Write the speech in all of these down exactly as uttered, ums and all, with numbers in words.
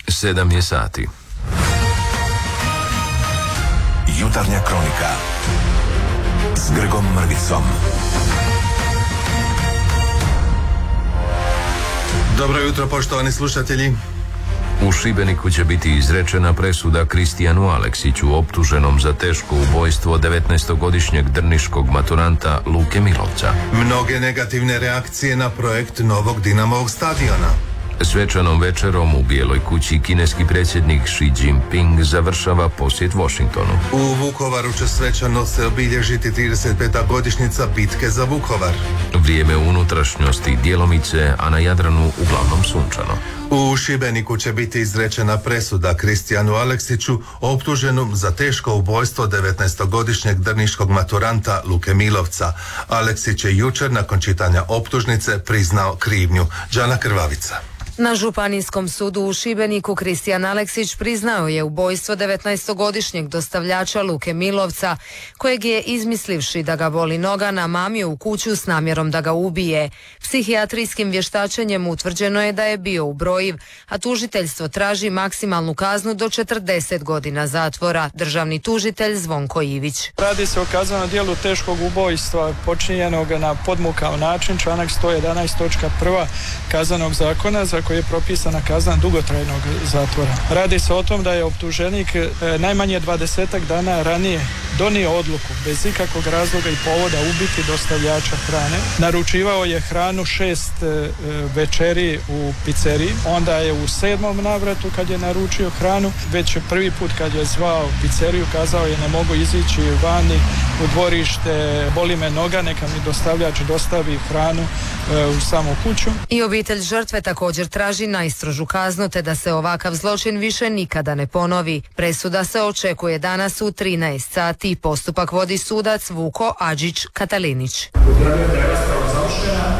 Sedam je sati. Jutarnja kronika s Grgom Mrvicom. Dobro jutro, poštovani slušatelji. U Šibeniku će biti izrečena presuda Kristijanu Aleksiću, optuženom za teško ubojstvo devetnaestogodišnjeg drniškog maturanta Luke Milovca. Mnoge negativne reakcije na projekt novog Dinamovog stadiona. Svečanom večerom u Bijeloj kući kineski predsjednik Xi Jinping završava posjet Washingtonu. U Vukovaru će svečano se obilježiti trideset peta godišnjica bitke za Vukovar. Vrijeme u unutrašnjosti djelomice, a na Jadranu uglavnom sunčano. U Šibeniku će biti izrečena presuda Kristijanu Aleksiću, optuženom za teško ubojstvo devetnaestogodišnjeg drniškog maturanta Luke Milovca. Aleksić je jučer nakon čitanja optužnice priznao krivnju. Đana Krvavica. Na Županijskom sudu u Šibeniku Kristijan Aleksić priznao je ubojstvo devetnaestogodišnjeg dostavljača Luke Milovca, kojeg je, izmislivši da ga boli noga, namamio u kuću s namjerom da ga ubije. Psihijatrijskim vještačenjem utvrđeno je da je bio ubrojiv, a tužiteljstvo traži maksimalnu kaznu do četrdeset godina zatvora. Državni tužitelj Zvonko Ivić. Radi se o kaznenom djelu teškog ubojstva počinjenog na podmukao način, članak sto jedanaest točka prva Kaznenog zakona, za koji je propisana kazna dugotrajnog zatvora. Radi se o tom da je optuženik e, najmanje dvadesetak dana ranije donio odluku bez ikakvog razloga i povoda ubiti dostavljača hrane. Naručivao je hranu šest e, večeri u pizzeriji, onda je u sedmom navratu kad je naručio hranu, već prvi put kad je zvao pizzeriju kazao je ne mogu izići vani u dvorište, boli me noga, neka mi dostavljač dostavi hranu e, u samu kuću. I obitelj žrtve također traži najstrožu kaznu te da se ovakav zločin više nikada ne ponovi. Presuda se očekuje danas u trinaest sati. Postupak vodi sudac Vuko Adžić Katalinić. Utvrđujem da je rasprava završena.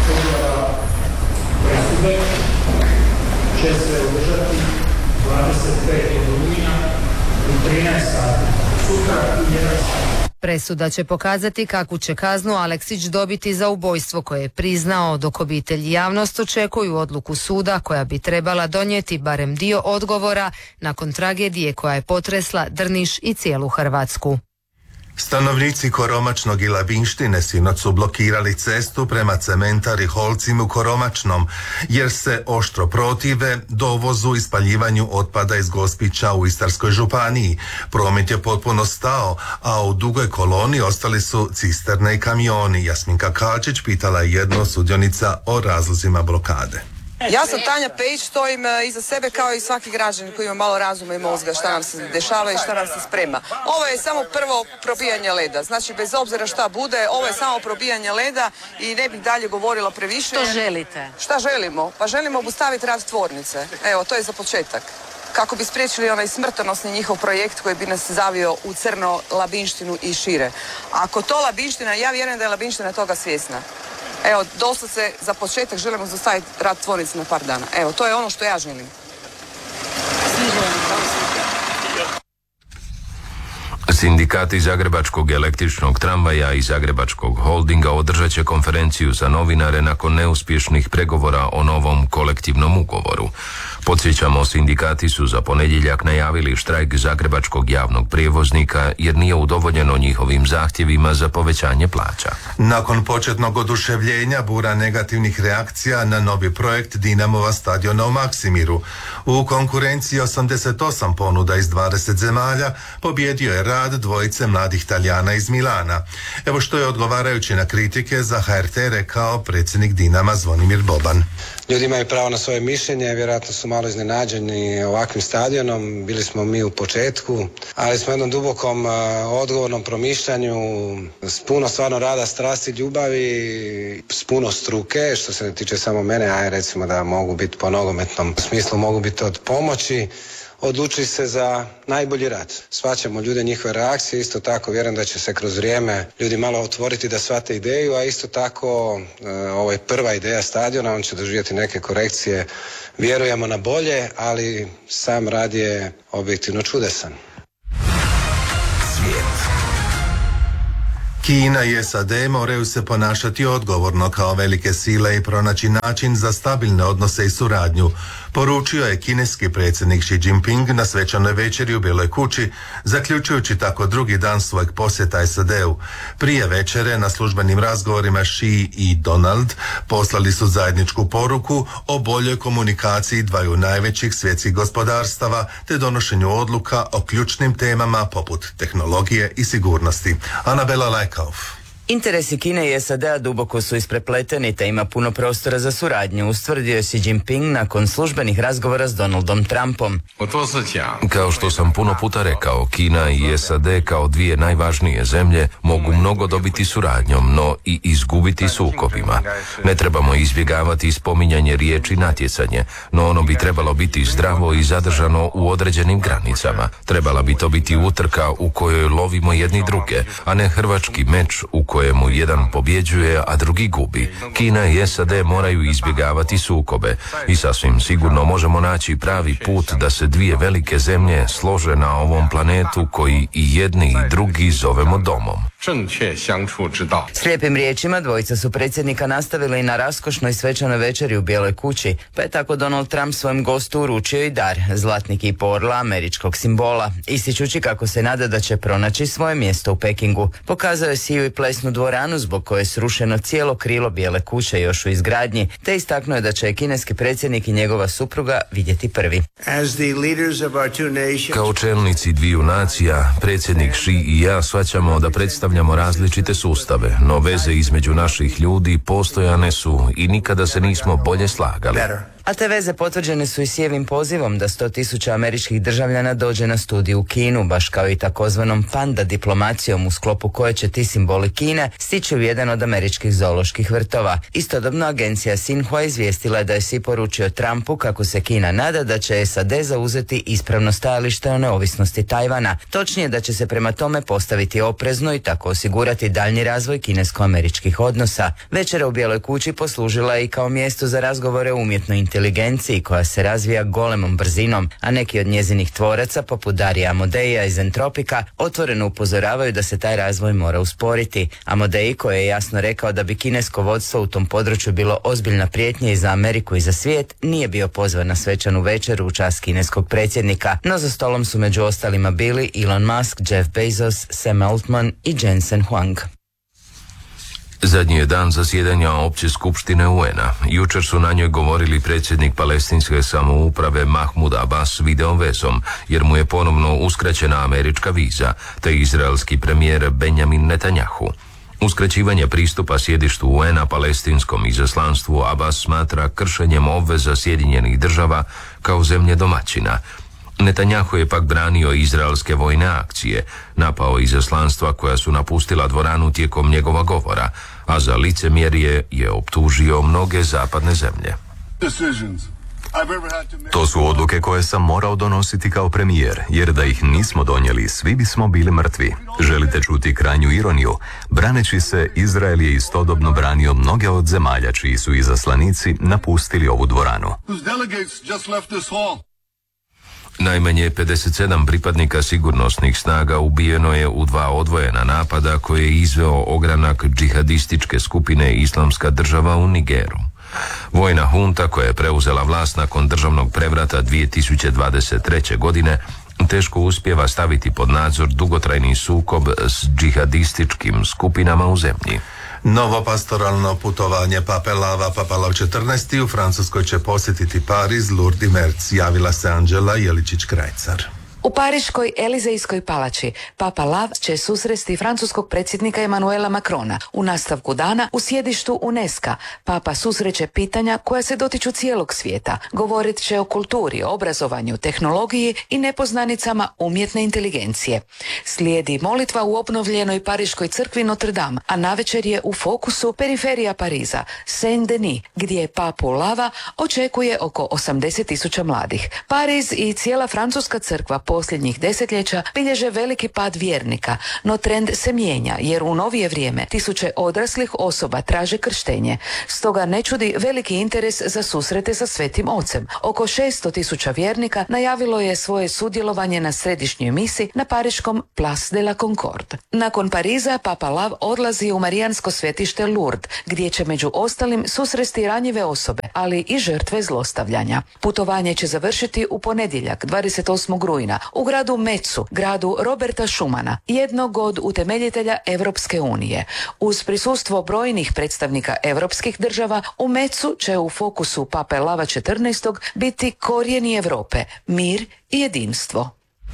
Presude će se održati dvadeset petog rujna u trinaest sati. Sutra u jedan sat. Presuda će pokazati kakvu će kaznu Aleksić dobiti za ubojstvo koje je priznao, dok obitelj i javnost očekuju odluku suda koja bi trebala donijeti barem dio odgovora nakon tragedije koja je potresla Drniš i cijelu Hrvatsku. Stanovnici Koromačnog i Labinštine sinoć su blokirali cestu prema cementari Holcim u Koromačnom, jer se oštro protive dovozu i spaljivanju otpada iz Gospića u Istarskoj županiji. Promet je potpuno stao, a u dugoj koloni ostali su cisterne i kamioni. Jasminka Kačić pitala je jednu od sudionica o razlozima blokade. Ja sam Tanja Pejić, stojim iza sebe kao i svaki građanin koji ima malo razuma i mozga šta nam se dešava i šta nam se sprema. Ovo je samo prvo probijanje leda, znači bez obzira šta bude, ovo je samo probijanje leda i ne bih dalje govorila previše. Što želite? Šta želimo? Pa želimo obustaviti rad tvornice. Evo, to je za početak. Kako bi spriječili onaj smrtonosni njihov projekt koji bi nas zavio u crno Labinštinu i šire. Ako to Labinština, ja vjerujem da je Labinština toga svjesna. Evo, doslovce za početak želimo zastaviti rad tvornice na par dana. Evo, to je ono što ja želim. Sindikati Zagrebačkog električnog tramvaja i Zagrebačkog holdinga održat će konferenciju za novinare nakon neuspješnih pregovora o novom kolektivnom ugovoru. Podsjećamo, sindikati su za ponedjeljak najavili štrajk Zagrebačkog javnog prijevoznika jer nije udovoljeno njihovim zahtjevima za povećanje plaća. Nakon početnog oduševljenja, bura negativnih reakcija na novi projekt Dinamova stadiona u Maksimiru. U konkurenciji osamdeset osam ponuda iz dvadeset zemalja pobjedio je rad dvojice mladih Talijana iz Milana. Evo što je odgovarajući na kritike za H R T rekao predsjednik Dinama Zvonimir Boban. Ljudi imaju pravo na svoje mišljenje, vjerojatno su malo iznenađeni ovakvim stadionom, bili smo mi u početku, ali smo jednom dubokom, odgovornom promišljanju, s puno stvarno rada, strasti, ljubavi, s puno struke, što se ne tiče samo mene, a recimo da mogu biti po nogometnom smislu, mogu biti od pomoći, odlučili se za najbolji rad. Shvaćamo ljude, njihove reakcije, isto tako vjerujem da će se kroz vrijeme ljudi malo otvoriti da shvate ideju, a isto tako ovo je prva ideja stadiona, on će doživjeti neke korekcije, vjerujemo na bolje, ali sam rad je objektivno čudesan. Svijet. Kina i S A D moraju se ponašati odgovorno kao velike sile i pronaći način za stabilne odnose i suradnju, poručio je kineski predsjednik Xi Jinping na svečanoj večeri u Bijeloj kući, zaključujući tako drugi dan svojeg posjeta S A D-u. Prije večere na službenim razgovorima Xi i Donald poslali su zajedničku poruku o boljoj komunikaciji dvaju najvećih svjetskih gospodarstava te donošenju odluka o ključnim temama poput tehnologije i sigurnosti. Anabela Lajkauf. Interesi Kine i S A D-a duboko su isprepleteni te ima puno prostora za suradnju, ustvrdio je Xi Jinping nakon službenih razgovora s Donaldom Trumpom. Kao što sam puno puta rekao, Kina i S A D kao dvije najvažnije zemlje mogu mnogo dobiti suradnjom, no i izgubiti sukobima. Ne trebamo izbjegavati spominjanje riječi natjecanje, no ono bi trebalo biti zdravo i zadržano u određenim granicama. Trebala bi to biti utrka u kojoj lovimo jedni druge, a ne hrvački meč u kojemu jedan pobjeđuje, a drugi gubi. Kina i S A D moraju izbjegavati sukobe i sasvim sigurno možemo naći pravi put da se dvije velike zemlje slože na ovom planetu koji i jedni i drugi zovemo domom. S lijepim riječima dvojica su predsjednika nastavili na raskošnoj svečanoj večeri u Bijeloj kući, pa je tako Donald Trump svojem gostu uručio i dar, zlatni kip orla američkog simbola, ističući kako se nada da će pronaći svoje mjesto u Pekingu. Pokazao je siju i plesnu dvoranu zbog koje je srušeno cijelo krilo Bijele kuće još u izgradnji, te istaknuo je da će kineski predsjednik i njegova supruga vidjeti prvi. Kao čelnici dviju nacija, predsjednik Xi i ja shvaćamo da predstavljamo različite sustave, no veze između naših ljudi postojane su i nikada se nismo bolje slagali. A te veze potvrđene su i Sijevim pozivom da sto tisuća američkih državljana dođe na studij u Kinu, baš kao i takozvanom panda diplomacijom u sklopu koje će ti simboli Kine stići u jedan od američkih zooloških vrtova. Istodobno agencija Xinhua izvijestila je da je Xi poručio Trumpu kako se Kina nada da će S A D zauzeti ispravno stajalište o neovisnosti Tajvana, točnije da će se prema tome postaviti oprezno i tako osigurati daljnji razvoj kinesko-američkih odnosa. Večera u Bijeloj kući poslužila je i kao mjesto za razgovore o umjetnoj inteligenciji koja se razvija golemom brzinom, a neki od njezinih tvoraca, poput Darija Amodeja iz Entropika, otvoreno upozoravaju da se taj razvoj mora usporiti. Amodej, koji je jasno rekao da bi kinesko vodstvo u tom području bilo ozbiljna prijetnja i za Ameriku i za svijet, nije bio pozvan na svečanu večeru u čast kineskog predsjednika, no za stolom su među ostalima bili Elon Musk, Jeff Bezos, Sam Altman i Jensen Huang. Zadnji je dan zasjedanja Opće skupštine U N A. Jučer su na njoj govorili predsjednik palestinske samouprave Mahmud Abbas video vezom, jer mu je ponovno uskraćena američka viza, te izraelski premijer Benjamin Netanjahu. Uskraćivanje pristupa sjedištu U N A palestinskom izaslanstvu Abbas smatra kršenjem obveza Sjedinjenih država kao zemlje domaćina. Netanjahu je pak branio izraelske vojne akcije, napao izaslanstva koja su napustila dvoranu tijekom njegova govora, a za licemjerje je optužio mnoge zapadne zemlje. To su odluke koje sam morao donositi kao premijer, jer da ih nismo donijeli, svi bismo bili mrtvi. Želite čuti krajnju ironiju? Braneći se, Izrael je istodobno branio mnoge od zemalja čiji su izaslanici napustili ovu dvoranu. Najmanje pedeset sedam pripadnika sigurnosnih snaga ubijeno je u dva odvojena napada koje je izveo ogranak džihadističke skupine Islamska država u Nigeru. Vojna hunta koja je preuzela vlast nakon državnog prevrata dvije tisuće dvadeset treće. godine teško uspijeva staviti pod nadzor dugotrajni sukob s džihadističkim skupinama u zemlji. Novo pastoralno putovanje Pape Lava Papa Lav četrnaesti u Francuskoj će posjetiti Pariz, Lourdes i Merz, javila se Anđela Jeličić-Krajcar. U Pariškoj Elizejskoj palači Papa Lav će susresti francuskog predsjednika Emanuela Macrona. U nastavku dana u sjedištu UNESCO Papa susreće pitanja koja se dotiču cijelog svijeta. Govorit će o kulturi, obrazovanju, tehnologiji i nepoznanicama umjetne inteligencije. Slijedi molitva u obnovljenoj Pariškoj crkvi Notre Dame, a navečer je u fokusu periferija Pariza, Saint-Denis, gdje Papu Lava očekuje oko osamdeset tisuća mladih. Pariz i cijela francuska crkva posljednjih desetljeća bilježe veliki pad vjernika, no trend se mijenja jer u novije vrijeme tisuće odraslih osoba traže krštenje. Stoga ne čudi veliki interes za susrete sa Svetim Ocem. Oko šesto tisuća vjernika najavilo je svoje sudjelovanje na središnjoj misi na pariškom Place de la Concorde. Nakon Pariza, Papa Lav odlazi u marijansko svetište Lourdes, gdje će među ostalim susresti ranjive osobe, ali i žrtve zlostavljanja. Putovanje će završiti u ponedjeljak, dvadeset osmog rujna, u gradu Metzu, gradu Roberta Schumana, jednog od utemeljitelja Europske unije. Uz prisustvo brojnih predstavnika europskih država, u Metzu će u fokusu Pape Lava četrnaestog biti korijeni Europe, mir i jedinstvo.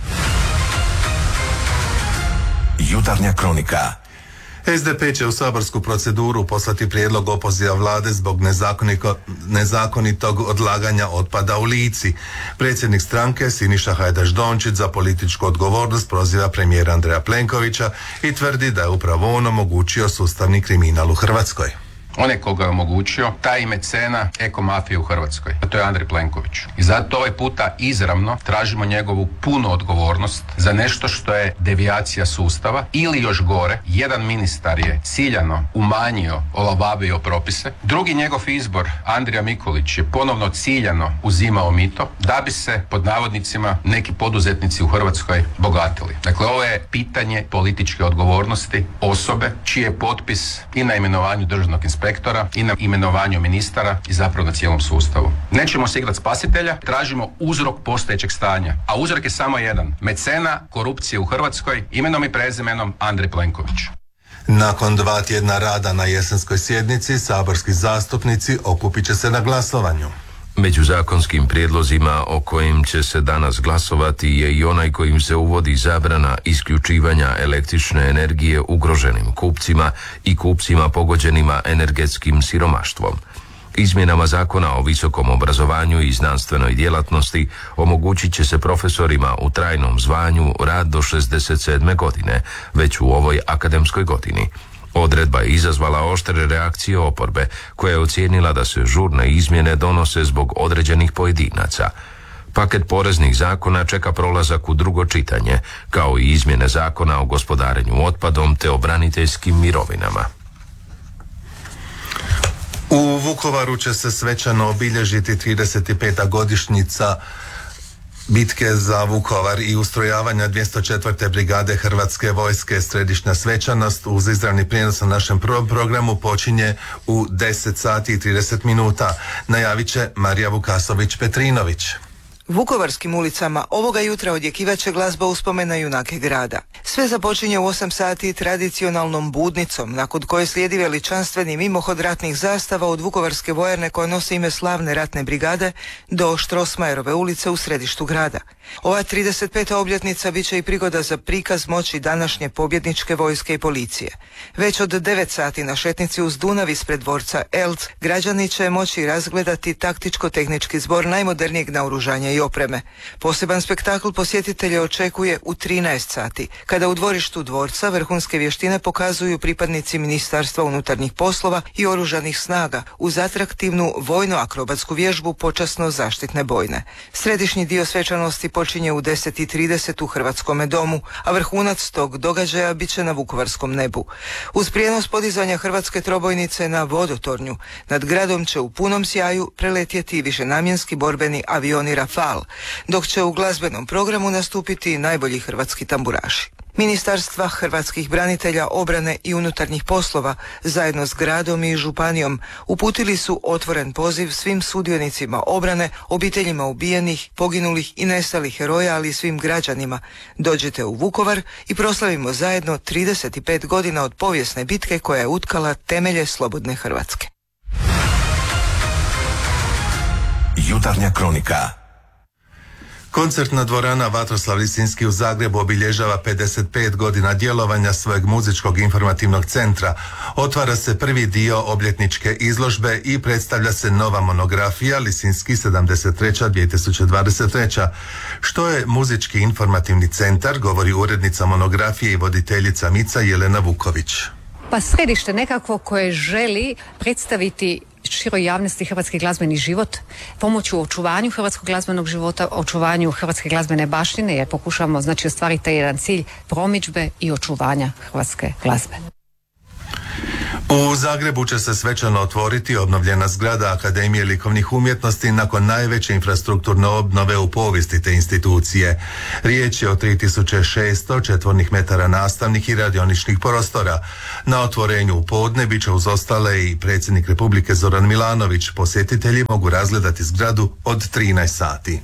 Jutarnja kronika. S D P će u saborsku proceduru poslati prijedlog opoziva vlade zbog nezakonitog odlaganja otpada u Lici. Predsjednik stranke Siniša Hajdaš Dončić za političku odgovornost proziva premijera Andreja Plenkovića i tvrdi da je upravo on omogućio sustavni kriminal u Hrvatskoj. Onaj koga je omogućio, taj mecena ekomafije u Hrvatskoj. A to je Andrej Plenković. I zato ovaj puta izravno tražimo njegovu punu odgovornost za nešto što je devijacija sustava ili još gore, jedan ministar je ciljano umanjio, olabavio propise. Drugi njegov izbor, Andrija Mikulić, je ponovno ciljano uzimao mito da bi se, pod navodnicima, neki poduzetnici u Hrvatskoj bogatili. Dakle, ovo je pitanje političke odgovornosti osobe čiji je potpis i na imenovanju državnog inspektora i na imenovanju ministara i zapravo na cijelom sustavu. Nećemo se igrati spasitelja, tražimo uzrok postojećeg stanja. A uzrok je samo jedan. Mecena korupcije u Hrvatskoj, imenom i prezimenom Andrej Plenković. Nakon dva tjedna rada na jesenskoj sjednici, saborski zastupnici okupit će se na glasovanju. Među zakonskim prijedlozima o kojim će se danas glasovati je i onaj kojim se uvodi zabrana isključivanja električne energije ugroženim kupcima i kupcima pogođenima energetskim siromaštvom. Izmjenama zakona o visokom obrazovanju i znanstvenoj djelatnosti omogućit će se profesorima u trajnom zvanju rad do šezdeset sedme godine, već u ovoj akademskoj godini. Odredba je izazvala oštre reakcije oporbe, koja je ocijenila da se žurne izmjene donose zbog određenih pojedinaca. Paket poreznih zakona čeka prolazak u drugo čitanje, kao i izmjene zakona o gospodarenju otpadom te o braniteljskim mirovinama. U Vukovaru će se svečano obilježiti trideset peta godišnjica bitke za Vukovar i ustrojavanja dvjesto četvrte brigade Hrvatske vojske. Središnja svečanost uz izravni prijenos na našem prvom programu počinje u deset sati i trideset minuta. Najavit će Marija Vukasović-Petrinović. Vukovarskim ulicama ovoga jutra odjekivaće glazba uspomena junake grada. Sve započinje u osam sati tradicionalnom budnicom, nakon koje slijedi veličanstveni mimohod ratnih zastava od Vukovarske vojarne koja nosi ime slavne ratne brigade do Štrosmajerove ulice u središtu grada. Ova trideset peta obljetnica bit će i prigoda za prikaz moći današnje pobjedničke vojske i policije. Već od devet sati na šetnici uz Dunav ispred dvorca Elc građani će moći razgledati taktičko-tehnički zbor najmodernijeg naoružanja i opreme. Poseban spektakl posjetitelje očekuje u trinaest sati, kada u dvorištu dvorca vrhunske vještine pokazuju pripadnici Ministarstva unutarnjih poslova i oružanih snaga uz atraktivnu vojno-akrobatsku vježbu počasno zaštitne bojne. Središnji dio svečanosti počinje u deset i trideset u Hrvatskome domu, a vrhunac tog događaja bit će na Vukovarskom nebu. Uz prijenos podizanja hrvatske trobojnice na vodotornju, nad gradom će u punom sjaju preletjeti višenamjenski borbeni avioni Rafal, dok će u glazbenom programu nastupiti najbolji hrvatski tamburaši. Ministarstva hrvatskih branitelja, obrane i unutarnjih poslova zajedno s gradom i županijom uputili su otvoren poziv svim sudionicima obrane, obiteljima ubijenih, poginulih i nestalih heroja, ali i svim građanima. Dođite u Vukovar i proslavimo zajedno trideset pet godina od povijesne bitke koja je utkala temelje slobodne Hrvatske. Jutarnja kronika. Koncertna dvorana Vatroslav Lisinski u Zagrebu obilježava pedeset pet godina djelovanja svojeg muzičkog informativnog centra. Otvara se prvi dio obljetničke izložbe i predstavlja se nova monografija Lisinski sedamdeset treća do dvije tisuće dvadeset treća. Što je muzički informativni centar, govori urednica monografije i voditeljica M I C A Jelena Vuković. Pa središte nekako koje želi predstaviti široj javnosti hrvatski glazbeni život, pomoć u očuvanju hrvatskog glazbenog života, očuvanju hrvatske glazbene baštine, jer pokušamo znači ostvariti taj jedan cilj promidžbe i očuvanja hrvatske glazbe. U Zagrebu će se svečano otvoriti obnovljena zgrada Akademije likovnih umjetnosti nakon najveće infrastrukturne obnove u povijesti te institucije. Riječ je o tri tisuće šesto četvornih metara nastavnih i radioničnih prostora. Na otvorenju u podne bit će uz ostale i predsjednik Republike Zoran Milanović. Posjetitelji mogu razgledati zgradu od trinaest sati.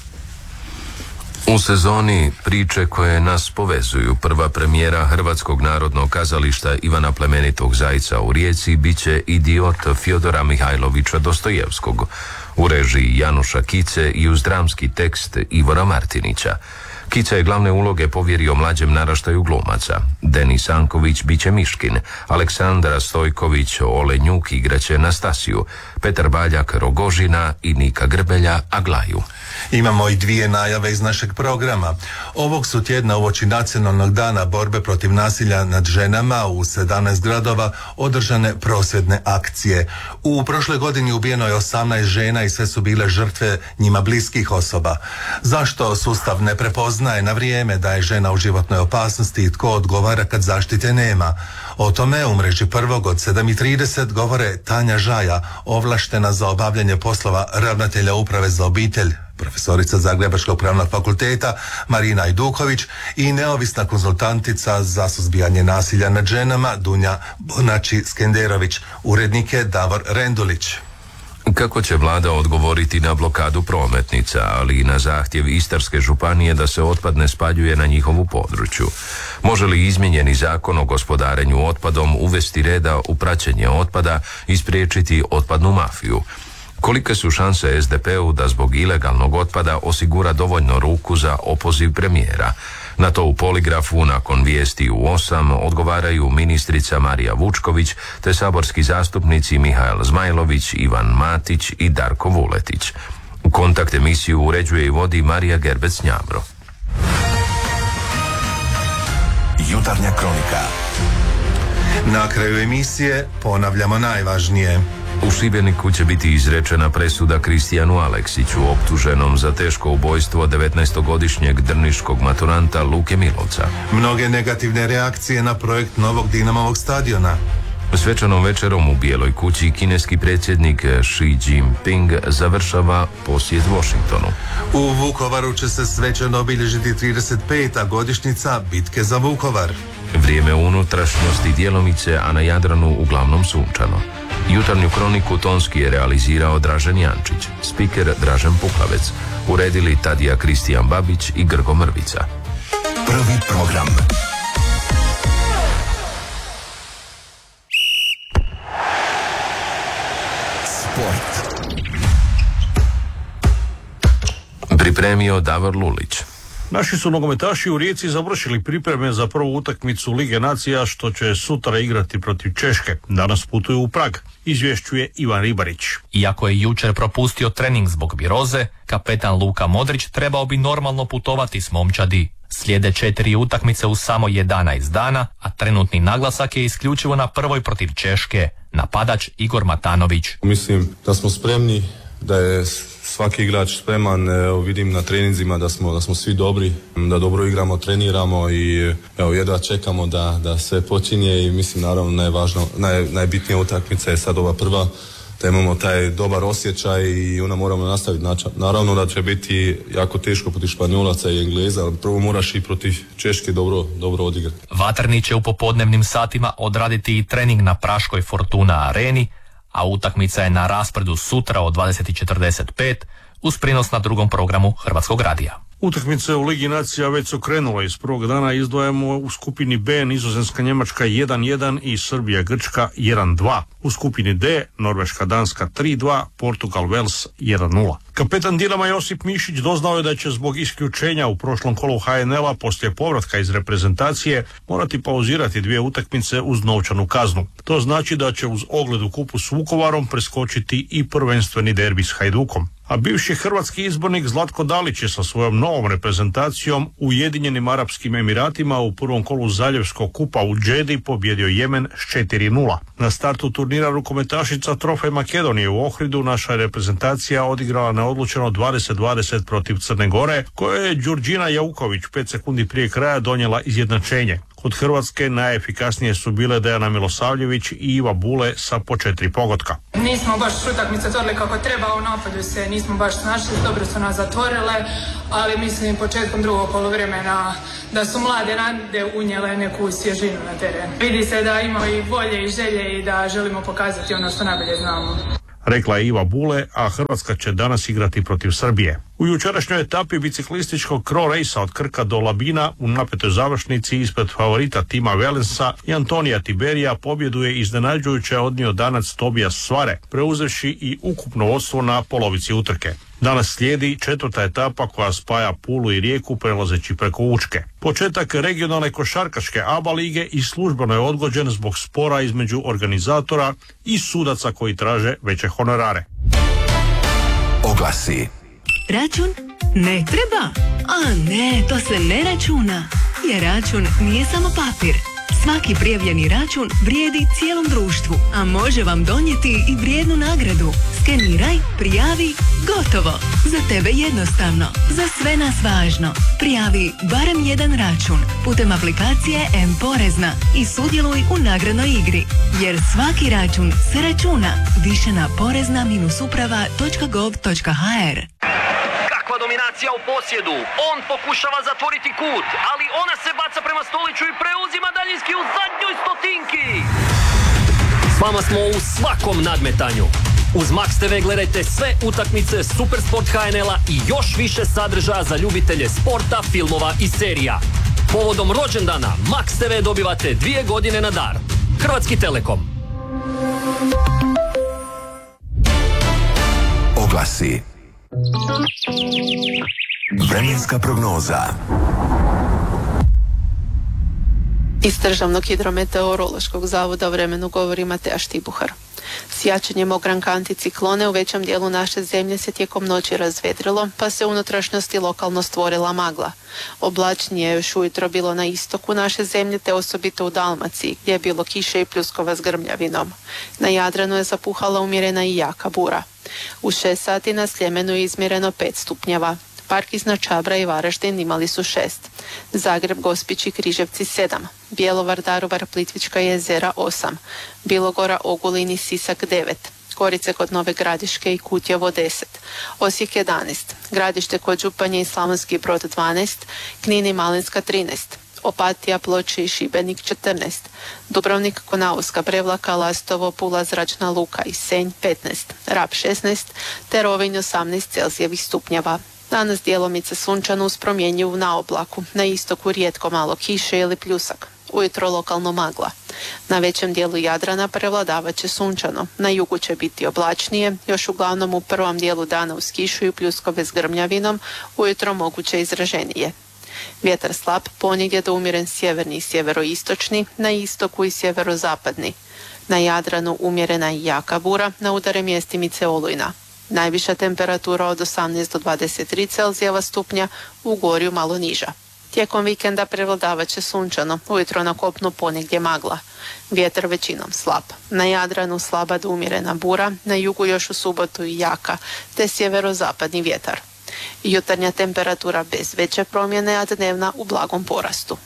U sezoni priče koje nas povezuju, prva premijera Hrvatskog narodnog kazališta Ivana Plemenitog Zajca u Rijeci biće Idiot Fjodora Mihajlovića Dostojevskog u režiji Januša Kice i uz dramski tekst Ivora Martinića. Kica je glavne uloge povjerio mlađem naraštaju glumaca. Denis Anković biće Miškin, Aleksandra Stojković Olenjuk igraće Nastasiju, Petar Baljak Rogožina i Nika Grbelja Aglaju. Imamo i dvije najave iz našeg programa. Ovog su tjedna uoči Nacionalnog dana borbe protiv nasilja nad ženama u sedamnaest gradova održane prosvjedne akcije. U prošloj godini ubijeno je osamnaest žena i sve su bile žrtve njima bliskih osoba. Zašto sustav ne prepoznaje na vrijeme da je žena u životnoj opasnosti i tko odgovara kad zaštite nema? O tome u mreži prvog od sedam i trideset govore Tanja Žaja, ovlaštena za obavljanje poslova ravnatelja uprave za obitelj, profesorica Zagrebačkog pravnog fakulteta Marina Ajduković i neovisna konzultantica za suzbijanje nasilja nad ženama Dunja Bonači-Skenderović, urednike Davor Rendulić. Kako će vlada odgovoriti na blokadu prometnica, ali i na zahtjev Istarske županije da se otpad ne spaljuje na njihovu području? Može li izmijenjeni zakon o gospodarenju otpadom uvesti reda u praćenje otpada i spriječiti otpadnu mafiju? Kolike su šanse es de pe u da zbog ilegalnog otpada osigura dovoljno ruku za opoziv premijera? Na to u Poligrafu nakon vijesti u osam odgovaraju ministrica Marija Vučković te saborski zastupnici Mihael Zmajlović, Ivan Matić i Darko Vuletić. Kontakt emisiju uređuje i vodi Marija Gerbec-Njavro. Jutarnja kronika. Na kraju emisije ponavljamo najvažnije. U Šibeniku će biti izrečena presuda Kristijanu Aleksiću, optuženom za teško ubojstvo devetnaestogodišnjeg drniškog maturanta Luke Milovca. Mnoge negativne reakcije na projekt novog Dinamovog stadiona. Svečanom večerom u Bijeloj kući kineski predsjednik Xi Jinping završava posjet Washingtonu. U Vukovaru će se svečano obilježiti trideset peta godišnjica bitke za Vukovar. Vrijeme u unutrašnjosti djelomice, a na Jadranu uglavnom sunčano. Jutarnju kroniku tonski je realizirao Dražen Jančić, spiker Dražen Puklavec, uredili Tadija Kristijan Babić i Grgo Mrvica. Prvi program. Sport. Pripremio Davor Lulić. Naši su nogometaši u Rijeci završili pripreme za prvu utakmicu Lige nacija što će sutra igrati protiv Češke. Danas putuju u Prag, izvješćuje Ivan Ribarić. Iako je jučer propustio trening zbog viroze, kapetan Luka Modrić trebao bi normalno putovati s momčadi. Slijede četiri utakmice u samo jedanaest dana, a trenutni naglasak je isključivo na prvoj protiv Češke, napadač Igor Matanović. Mislim da smo spremni, da je svaki igrač spreman, evo, vidim na treninzima da smo, da smo svi dobri, da dobro igramo, treniramo i evo, jedva čekamo da, da sve počinje i mislim naravno najvažno, naj, najbitnija utakmica je sad ova prva, da imamo taj dobar osjećaj i ona moramo nastaviti. Naravno da će biti jako teško protiv Španjolaca i Engleza, ali prvo moraš i protiv Češke dobro, dobro odigrati. Vatrni će u popodnevnim satima odraditi i trening na praškoj Fortuna areni, a utakmica je na raspredu sutra od dvadeset i četrdeset pet uz prinos na drugom programu Hrvatskog radija. Utakmice u Ligi nacija već su krenule. Iz prvog dana izdvajamo u skupini B Nizozemska Njemačka jedan jedan i Srbija Grčka jedan dva. U skupini D Norveška Danska tri dva, Portugal Vels jedan nula. Kapetan Dinama Josip Mišić doznao je da će zbog isključenja u prošlom kolu ha en el-a poslije povratka iz reprezentacije morati pauzirati dvije utakmice uz novčanu kaznu. To znači da će uz ogled u kupu s Vukovarom preskočiti i prvenstveni derbi s Hajdukom. A bivši hrvatski izbornik Zlatko Dalić je sa svojom novom reprezentacijom u Ujedinjenim Arapskim Emiratima u prvom kolu Zaljevskog kupa u Džedi pobjedio Jemen s četiri nula. Na startu turnira rukometašica Trofej Makedonije u Ohridu naša reprezentacija odigrala neodlučeno dvadeset dvadeset protiv Crne Gore, koje je Đurđina Jauković pet sekundi prije kraja donijela izjednačenje. Kod Hrvatske najefikasnije su bile Dejana Milosavljević i Iva Bule sa po četiri pogotka. Nismo baš utakmice otvorili kako treba, u napadu se nismo baš snašli, dobro su nas zatvorile, ali mislim početkom drugog poluvremena da su mlade nade unijele neku svježinu na teren. Vidi se da imamo i volje i želje i da želimo pokazati ono što najbolje znamo. Rekla je Iva Bule, a Hrvatska će danas igrati protiv Srbije. U jučerašnjoj etapi biciklističkog Cro Racea od Krka do Labina u napetoj završnici ispred favorita Tima Wellensa i Antonija Tiberija pobjedu je iznenađujuće odnio Danac Tobias Svare, preuzevši i ukupno vodstvo na polovici utrke. Danas slijedi četvrta etapa koja spaja Pulu i Rijeku prelazeći preko Učke. Početak regionalne košarkaške A B A lige i službeno je odgođen zbog spora između organizatora i sudaca koji traže veće honorare. Oglasi. Račun? Ne treba? A ne, to se ne računa. Jer račun nije samo papir. Svaki prijavljeni račun vrijedi cijelom društvu, a može vam donijeti i vrijednu nagradu. Skeniraj, prijavi, gotovo. Za tebe jednostavno, za sve nas važno. Prijavi barem jedan račun putem aplikacije M-Porezna i sudjeluj u nagradnoj igri. Jer svaki račun se računa. Više na porezna uprava točka gov točka ha er. Kakva dominacija u posjedu. On pokušava zatvoriti kut, ali ona se baca prema Stoliću i preuzima daljinski u zadnjoj stotinki. S vama smo u svakom nadmetanju. Uz Max te ve gledajte sve utakmice Supersport ha en el-a i još više sadržaja za ljubitelje sporta, filmova i serija. Povodom rođendana Max te ve dobivate dvije godine na dar. Hrvatski Telekom. Oglasi. Vremenska prognoza. Iz Državnog hidrometeorološkog zavoda o vremenu govori Mateja Štibuhar. S jačanjem ogranka anticiklone u većem dijelu naše zemlje se tijekom noći razvedrilo, pa se u unutrašnjosti lokalno stvorila magla. Oblačnije je još ujutro bilo na istoku naše zemlje, te osobito u Dalmaciji, gdje je bilo kiše i pljuskova s grmljavinom. Na Jadranu je zapuhala umjerena i jaka bura. U šest sati na Sljemenu je izmjereno pet stupnjeva. Park iznad Čabra i Varaždin imali su šest. Zagreb, Gospić i Križevci sedam. Bjelovar, Daruvar, Plitvička jezera osam. Bilogora, Ogulin i Sisak devet. Gorice kod Nove Gradiške i Kutjevo deset. Osijek jedanaest. Gradište kod Županje i Slavonski Brod dvanaest. Knin i Malinska trinaest. Opatija, Ploče i Šibenik četrnaest. Dubrovnik, Konavska, Prevlaka, Lastovo, Pula, Zračna Luka i Senj petnaest. Rab šesnaest. te Rovinj osamnaest Celzijevih stupnjeva. Danas djelomice sunčano uz promjenjivu na oblaku. Na istoku rijetko malo kiše ili pljusak. Ujutro lokalno magla. Na većem dijelu Jadrana prevladavat će sunčano. Na jugu će biti oblačnije, još uglavnom u prvom dijelu dana uz kišu i pljuskove s grmljavinom, ujutro moguće izraženije. Vjetar slab, ponegdje do umjeren sjeverni i sjeveroistočni, na istoku i sjeverozapadni. Na Jadranu umjerena i jaka bura, na udare mjestimice olujna. Najviša temperatura od osamnaest do dvadeset tri Celzijeva stupnja, u Gorju malo niža. Tijekom vikenda prevladavat će sunčano, ujutro na kopnu ponegdje magla. Vjetar većinom slab. Na Jadranu slaba do umjerena bura, na jugu još u subotu i jaka, te sjeverozapadni vjetar. Jutarnja temperatura bez veće promjene, a dnevna u blagom porastu.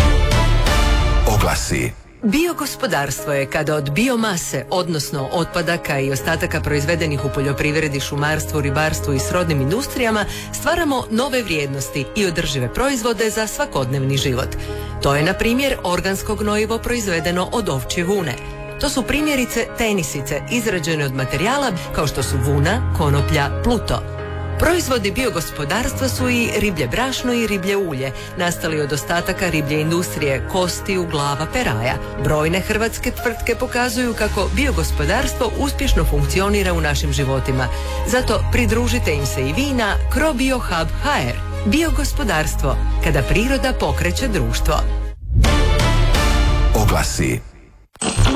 Oglasi. Biogospodarstvo je kada od biomase, odnosno otpadaka i ostataka proizvedenih u poljoprivredi, šumarstvu, ribarstvu i srodnim industrijama, stvaramo nove vrijednosti i održive proizvode za svakodnevni život. To je, na primjer, organsko gnojivo proizvedeno od ovčje vune. To su primjerice tenisice izrađene od materijala kao što su vuna, konoplja, pluto. Proizvodi biogospodarstva su i riblje brašno i riblje ulje, nastali od ostataka riblje industrije, kostiju, glava, peraja. Brojne hrvatske tvrtke pokazuju kako biogospodarstvo uspješno funkcionira u našim životima. Zato pridružite im se i vi na CroBioHub točka ha er. Biogospodarstvo, kada priroda pokreće društvo. Oglasi.